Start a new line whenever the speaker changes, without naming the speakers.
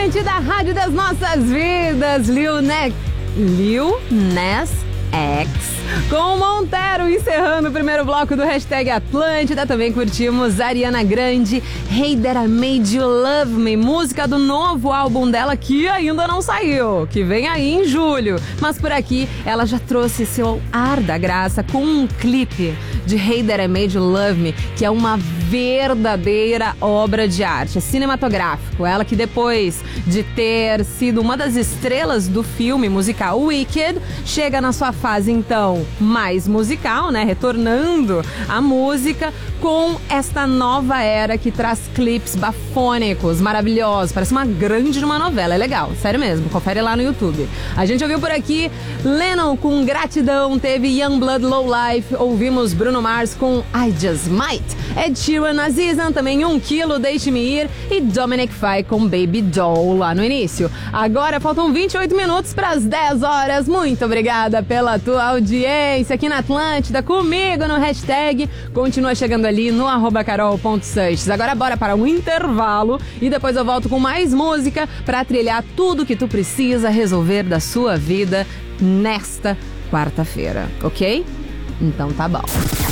Atlântida, rádio das nossas vidas. Lil Nas X com Montero, encerrando o primeiro bloco do Hashtag Atlântida. Também curtimos Ariana Grande, Hey That I Made You Love Me, música do novo álbum dela que ainda não saiu, que vem aí em julho. Mas por aqui ela já trouxe seu ar da graça com um clipe de Hey That I Made You Love Me, que é uma verdadeira obra de arte, é cinematográfico. Ela que depois de ter sido uma das estrelas do filme musical Wicked, chega na sua fase então mais musical, né? Retornando à música com esta nova era que traz clipes bafônicos, maravilhosos, parece uma grande de uma novela, é legal, sério mesmo, confere lá no YouTube. A gente ouviu por aqui Lennon com Gratidão, teve Youngblood Low Life, ouvimos Bruno Mars com I Just Might, Ed Sheeran, Azizan, também 1 quilo, Deixe-me Ir, e Dominic Fike com Baby Doll lá no início. Agora faltam 28 minutos para as 10 horas. Muito obrigada pela tua audiência aqui na Atlântida, comigo no Hashtag. Continua chegando ali no @carol.sanches. Agora bora para um intervalo e depois eu volto com mais música para trilhar tudo que tu precisa resolver da sua vida nesta quarta-feira, ok? Então tá bom.